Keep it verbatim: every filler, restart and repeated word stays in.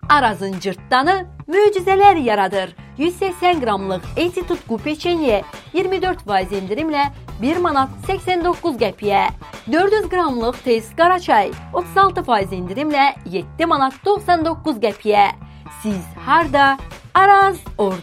Arazın cırtdanı möcüzələr yaradır. yüz səksən qramlıq Eti Tutku peçenye iyirmi dörd faiz endirimlə bir manat səksən doqquz qəpiyə. dörd yüz qramlıq Tez Qaraçay otuz altı faiz endirimlə yeddi manat doxsan doqquz qəpiyə. Siz harda? Araz orada.